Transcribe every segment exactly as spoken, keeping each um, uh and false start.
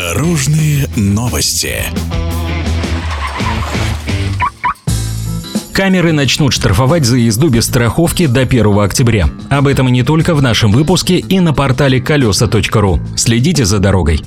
Дорожные новости. Камеры начнут штрафовать за езду без страховки до первого октября. Об этом и не только в нашем выпуске и на портале колеса точка ру. Следите за дорогой.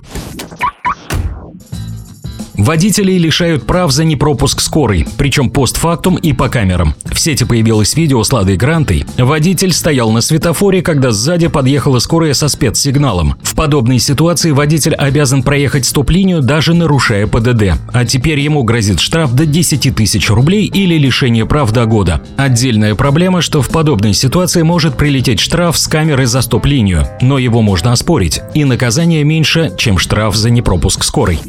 Водителей лишают прав за непропуск скорой, причем постфактум и по камерам. В сети появилось видео с Ладой Грантой. Водитель стоял на светофоре, когда сзади подъехала скорая со спецсигналом. В подобной ситуации водитель обязан проехать стоп-линию, даже нарушая пэ дэ дэ. А теперь ему грозит штраф до десяти тысяч рублей или лишение прав до года. Отдельная проблема, что в подобной ситуации может прилететь штраф с камеры за стоп-линию, но его можно оспорить, и наказание меньше, чем штраф за непропуск скорой.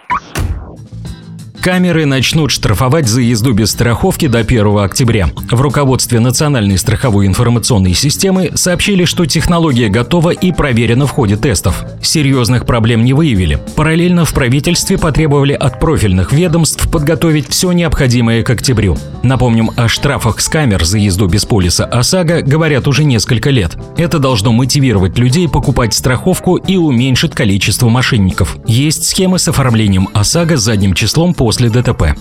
Камеры начнут штрафовать за езду без страховки до первого октября. В руководстве Национальной страховой информационной системы сообщили, что технология готова и проверена в ходе тестов. Серьезных проблем не выявили. Параллельно в правительстве потребовали от профильных ведомств подготовить все необходимое к октябрю. Напомним, о штрафах с камер за езду без полиса ОСАГО говорят уже несколько лет. Это должно мотивировать людей покупать страховку и уменьшить количество мошенников. Есть схемы с оформлением ОСАГО задним числом по после дэ тэ пэ.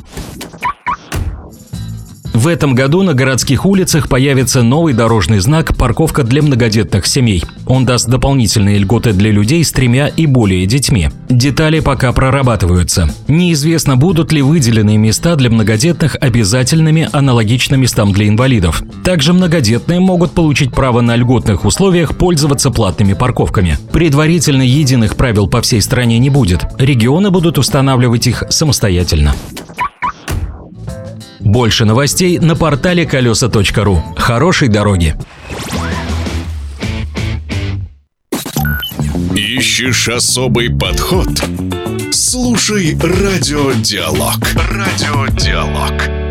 В этом году на городских улицах появится новый дорожный знак «Парковка для многодетных семей». Он даст дополнительные льготы для людей с тремя и более детьми. Детали пока прорабатываются. Неизвестно, будут ли выделенные места для многодетных обязательными аналогично местам для инвалидов. Также многодетные могут получить право на льготных условиях пользоваться платными парковками. Предварительно единых правил по всей стране не будет. Регионы будут устанавливать их самостоятельно. Больше новостей на портале колеса точка ру. Хорошей дороги! Ищешь особый подход? Слушай радиодиалог. Радиодиалог.